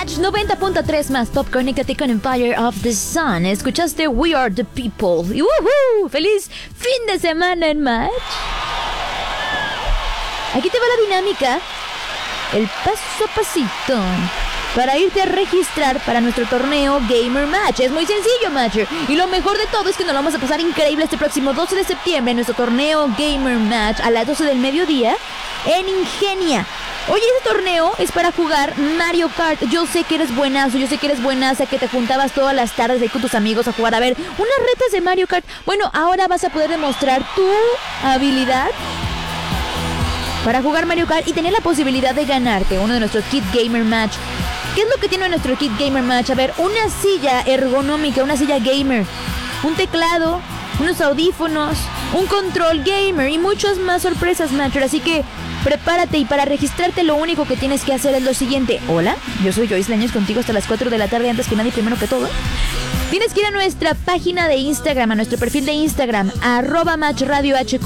Match 90.3 más Top, conéctate con Empire of the Sun. Escuchaste We Are the People. Y ¡woohoo! ¡Feliz fin de semana en Match! Aquí te va la dinámica. El paso a pasito para irte a registrar para nuestro torneo Gamer Match. Es muy sencillo, Matcher. Y lo mejor de todo es que nos lo vamos a pasar increíble este próximo 12 de septiembre en nuestro torneo Gamer Match a las 12 del mediodía en Ingenia. Oye, este torneo es para jugar Mario Kart. Yo sé que eres buenazo, yo sé que eres buenaza, que te juntabas todas las tardes ahí con tus amigos a jugar, a ver, unas retas de Mario Kart. Bueno, ahora vas a poder demostrar tu habilidad para jugar Mario Kart y tener la posibilidad de ganarte uno de nuestros Kit Gamer Match. ¿Qué es lo que tiene nuestro Kit Gamer Match? A ver, una silla ergonómica, una silla gamer, un teclado, unos audífonos, un control gamer y muchas más sorpresas, Matcher. Así que prepárate, y para registrarte lo único que tienes que hacer es lo siguiente. Hola, yo soy Joyce Leños, contigo hasta las 4 de la tarde, antes que nadie, primero que todo. Tienes que ir a nuestra página de Instagram, a nuestro perfil de Instagram, @MatchRadioHQ.